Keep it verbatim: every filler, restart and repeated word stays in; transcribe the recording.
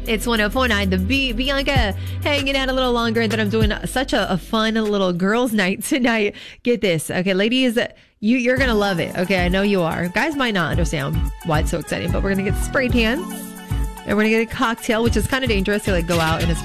It's one oh four point nine The Beat. Bianca hanging out a little longer, and then I'm doing such a, a fun little girls' night tonight. Get this. Okay, ladies, you, you're going to love it. Okay, I know you are. Guys might not understand why it's so exciting, but we're going to get spray tans, and we're going to get a cocktail, which is kind of dangerous to like go out in a